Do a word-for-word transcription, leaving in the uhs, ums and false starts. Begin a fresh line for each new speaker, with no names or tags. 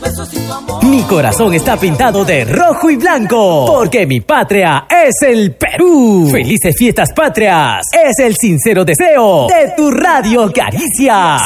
Mi corazón está pintado de rojo y blanco, porque mi patria es el Perú. Felices fiestas patrias, es el sincero deseo de tu Radio Caricia.